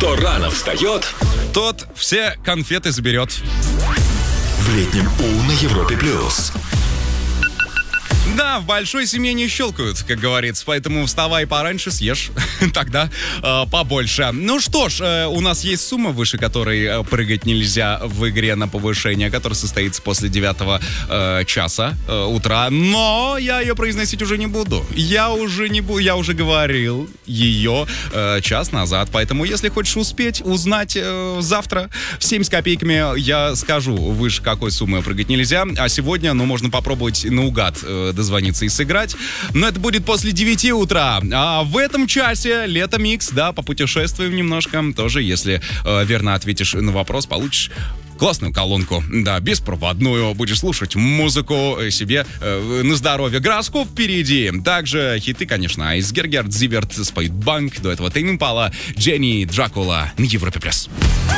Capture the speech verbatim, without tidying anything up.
Кто рано встает, Тот все конфеты заберет. в летнем У на Европе плюс. Да, в большой семье не щелкают, как говорится, поэтому вставай пораньше, съешь, тогда э, побольше. Ну что ж, э, у нас есть сумма, выше которой э, прыгать нельзя в игре на повышение, которая состоится после девятого э, часа э, утра, но я ее произносить уже не буду. Я уже не буду, я уже говорил ее э, час назад, поэтому если хочешь успеть узнать э, завтра в семь с копейками, я скажу, выше какой суммы прыгать нельзя, а сегодня, ну, можно попробовать наугад э, дозвониться и сыграть, но это будет после девяти утра. А в этом часе Лето Микс, да, попутешествуем немножко. Тоже, если э, верно ответишь на вопрос, получишь классную колонку, да, беспроводную. Будешь слушать музыку себе э, на здоровье. Гороскоп впереди. Также хиты, конечно, из Гергерт, Зиверт, Спайдбанк, до этого Тейм Импала, Дженни, Дракула на Европе+.